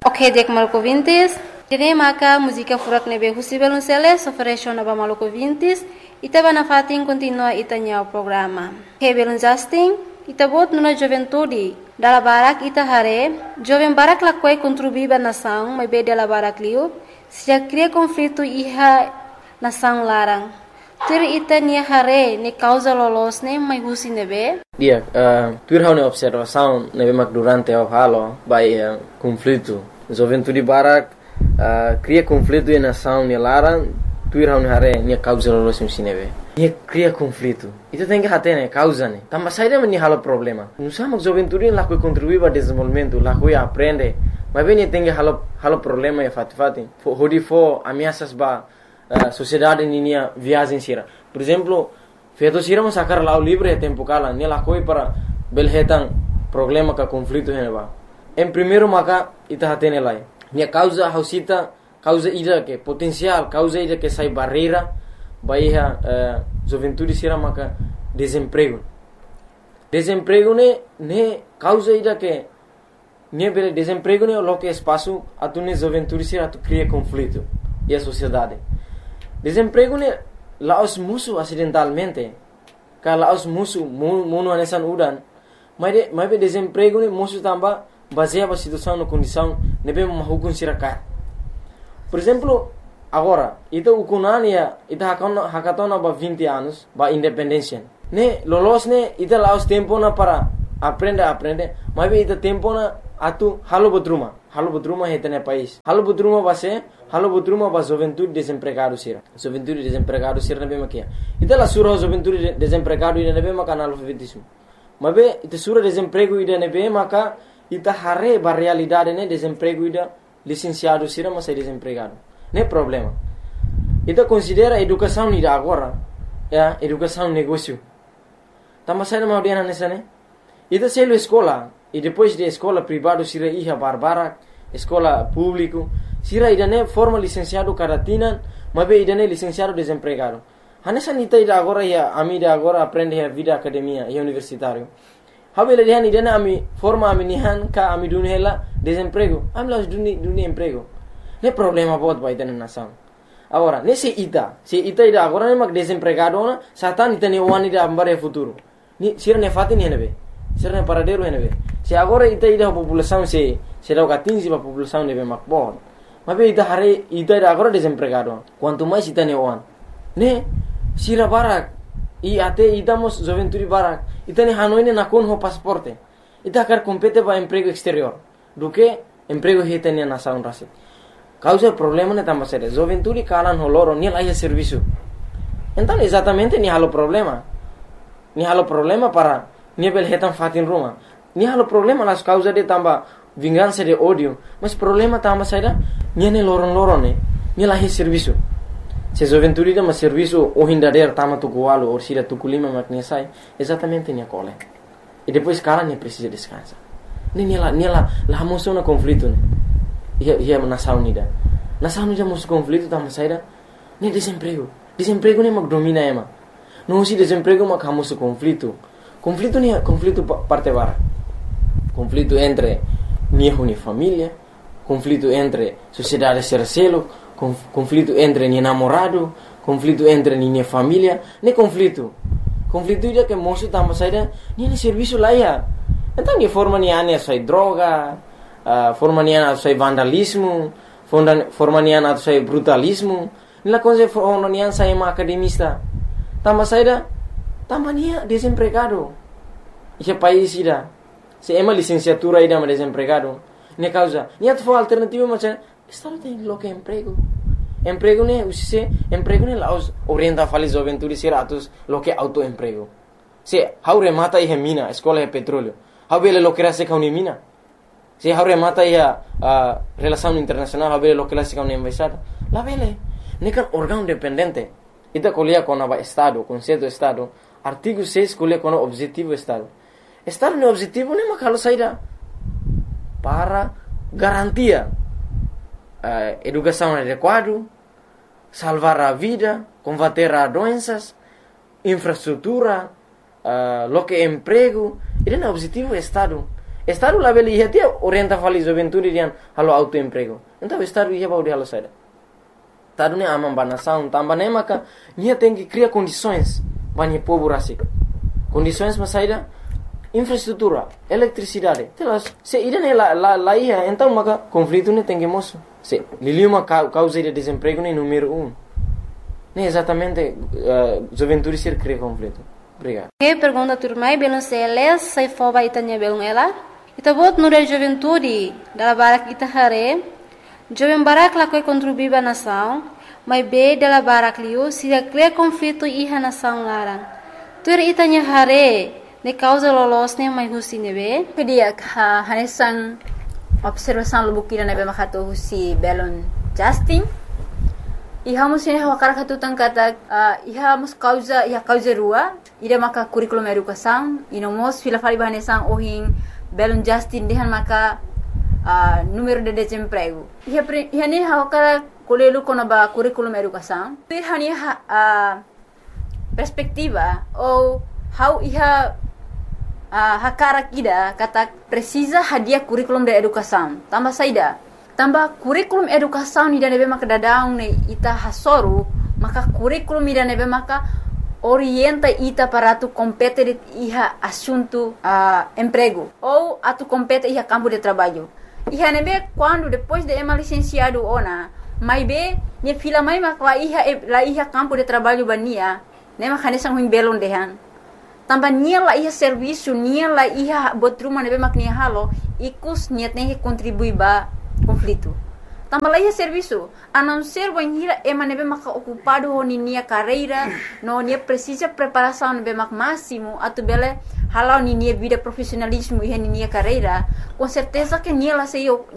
Ok, dek Maluco Vintes. Dene maka música furak nebe husi belunceles ofereció naba Maluco Vintes. Ita bana fatin continua itanya o programa. Ok, belun Justin. Ita bot nuna juventude. Dala barak ita hare. Joven barak lakwai contribuiba nação, mas be dala barak liu. Se cria conflito iha nação larang. Tur ita nia hare ni causa lolos ne mai husi nebe. Dia, tur hau ne observação nebe mak durante o halo by conflito. Juventude barak cria conflito e nação ne larang. Tur hau ne hare ni causa lolos nebe. Nia cria conflito. Ita tem que hatene causa ne. Tamba saída ni halo problema. Não sama juventude lá que contribui para desenvolvimento, lá que aprende. Mas bem tem que halo problema e fati. Hodi fo ameaças ba sociedade ninia viagem sira. Por exemplo, feito sira mo sacar lá o livre é tempo cala, ne lá coi para belhetan problema ka conflito heneba. Em primeiro maka ita hatene lá. Nia causa hausita, causa ida que potencial, causa ida que sai barreira, baia juventude sira maka desemprego. Desemprego ne causa ida que ne bele desemprego ne lo que espaço atune juventude sira tu cria conflito e a sociedade. Desemprego ne laos musuh acidentalmente. Ka laos musuh munu anesan udan. Mas be desemprego ne musuh tamba baseia ba situação no condição nebe mahukun siraka. Por exemplo, agora, ita ukunania ita hakatona ba 20 anos ba independência. Ne lolos ne ita laos tempo na para aprende, mas be ita tempo na atu halo bodruma hetene país. Halo bodruma ba juventude desempregado sira. Juventude desempregado sira nabe makia. Ita la sura juventude desempregado ida nabe maka analfabetismo. Mabe ita sura desemprego ida nabe maka ita hare ba realidade ne desemprego ida licenciado sira mas desempregado. Ne problema. Ita considera educação ida agora, educação negócio. Tama saída mau dia nessa ne. Ita selo escola e depois de escola privado sira iha barbara, escola público, sira idane forma licenciado caratina, mas be idane licenciado desempregado. Hanessa nita ida agora ia amida agora aprende a vida academia e universitário. Habela dihan idane ami forma ami nihan ka ami dunhela desemprego. Amlas duni emprego. Ne problema bot ba idane nação. Agora, nesse ita ida agora ne mag desempregado na satan ita ne wani da ambare futuro. Ni sira ne fatin henebe. Sira ne paradero henebe. Se agora ita ida população se dá catinzi a população nebe makbon. Mas be ita hare ita ida agora desempregado. Quanto mais ita ne wan. Ne sira barak e até idamos juventude barak. Ita ne hanoi ne nakon ho pasaporte. Ita quer compete para emprego exterior. Do que emprego hita ne nação rasit. Causa problema ne tamba sere. Juventude kalan ho loro ni laia serviço. Então exatamente ni halo problema. Ni halo problema para ni bel hetan fatin Roma. Ni halo problema las causa de tamba vingança de ódio, mas problema tamba saída ni ne loron ne ni lahi serviço. Se juventude de mas serviço o hindader tama tu goalo ou sira tu kulima makne sai, exatamente ni cole. E depois cara ne precisa descansar. Ni la moção na conflito ne. Ia nação unida. Nação unida moção conflito tamba saída ni desemprego. Desemprego ne mag domina ema. Não se desemprego mag hamoso conflito. Conflito ni conflito parte bara. Conflito entre ni família, conflito entre sociedade sercelo, conflito entre ni namorado, conflito entre ni família, ne conflito. Conflito ida que moço tamba saída ni serviço lá ia. Então ni forma ni ane sai droga, forma ni ane sai vandalismo, forma ni ane sai brutalismo, ni la coisa forma ni ane sai uma academista. Tamba saída tamba ni desempregado. Esse país ida se ema licenciatura ida ma desempregado. Ne causa, ni atfo alternativa ma estado tem lo que emprego. Emprego ne usise, emprego ne laos orienta fali juventude siratus lo que autoemprego. Se haure mata e mina, escola e petróleo. Habele lo que rase ka mina. Se haure mata e relação internacional, habele lo que rase ka embaixada. La vele, ne kan órgão dependente. Ita colia com a estado, conceito estado, artigo 6 colia com o objetivo estado. Estado no objetivo ne makalo saída para garantia educação adequada, salvar a vida, combater as doenças, infraestrutura, lo que emprego. Ele é o objetivo do Estado. Estado lá beli ia tia orienta fali juventude rian halo autoemprego. Então estado ia bau de halo saida. Estado ne amam banação, tambah ne maka nia tem que criar condições bani povo rasik. Condições mas saida infraestrutura, eletricidade. Telas, se ida ne lá ia, então maka conflito ne tem que moço. Se lili uma causa de desemprego ne número 1. Ne exatamente juventude ser cria conflito. Obrigado. Que pergunta turmai belum seles sai foba itanya belum ela. Ita bot nura juventude dala barak ita hare. Jovem barak lakoi contribuiba nação, mas be dala barak liu sida cria conflito iha nação larang. Tur itanya hare ne causa lolos ne mai husi nebe. Kedia hanesan observação lubukira nebe makato husi belon Justin. Iha musine wakara katutan kata iha mus causa rua ida maka curriculum educação ino mos fila fali bahanesan ohin belon Justin dehan maka número de desemprego. Iha ni wakara kolelu konaba curriculum educação. Iha ni perspectiva ou how iha hakara kida kata precisa hadiah curriculum de educação. Tambah saida. Tambah kurikulum educação ni nebe maka dadang ne ita hasoru maka kurikulum ni nebe maka orienta ita para tu compete iha assunto emprego ou atu compete iha campo de trabalho. Iha nebe quando depois de ema licenciado ona mai be ne fila mai maka la iha campo de trabalho bania ne maka nesang huing belon dehan. Tambah nia la iha serviço nia la iha botruma nebe mak nia halo ikus niat ne contribui ba conflito. Tambah lagi serviço, a não ser banhira ema nebe maka ocupado ni nia carreira, no nia precisa preparação nebe mak máximo, atu bele halau ni nia vida profissionalismo e ni nia carreira, com certeza que nia la sei